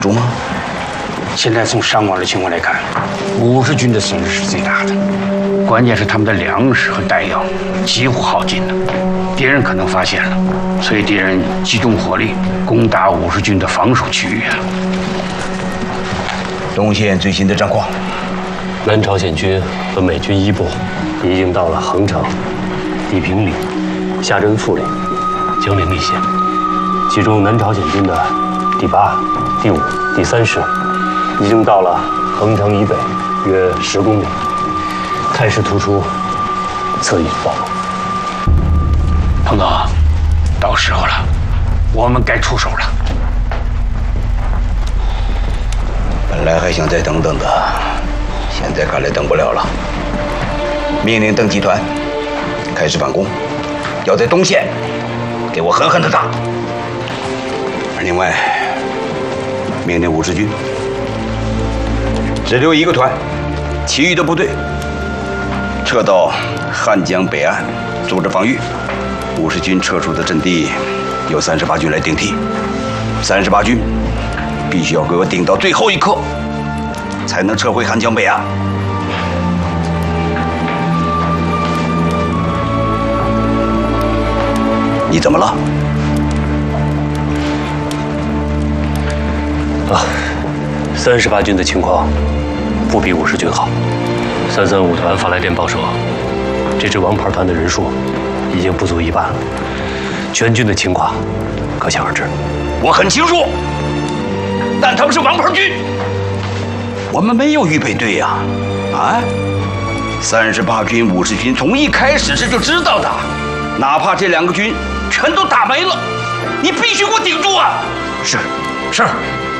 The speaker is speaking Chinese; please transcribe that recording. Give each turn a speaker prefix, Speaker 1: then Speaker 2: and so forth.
Speaker 1: 住吗？
Speaker 2: 现在从伤亡的情况来看，50军的损失是最大的。关键是他们的粮食和弹药几乎耗尽了，敌人可能发现了，所以敌人集中火力攻打50军的防守区域啊。
Speaker 1: 东线最新的战况，
Speaker 3: 南朝鲜军和美军一部已经到了横城、地平里、下镇富里、江陵一线，其中南朝鲜军的第8、第5、第3师已经到了横城以北约10公里，态势突出，侧翼暴露。
Speaker 2: 彭总，到时候了，我们该出手了。
Speaker 1: 本来还想再等等的，现在看来等不了了。命令邓集团开始反攻，要在东线给我狠狠的打。而另外，命令50军只留1个团，其余的部队撤到汉江北岸组织防御。50军撤出的阵地由38军来顶替，38军必须要给我顶到最后一刻，才能撤回汉江北岸。你怎么了？
Speaker 3: 啊，38军的情况不比50军好。335团发来电报说，这支王牌团的人数已经不足1半了，全军的情况可想而知。
Speaker 1: 我很清楚，但他们是王牌军，我们没有预备队呀！38军、50军从一开始就知道的，哪怕这2个军全都打没了，你必须给我顶住啊！
Speaker 2: 是。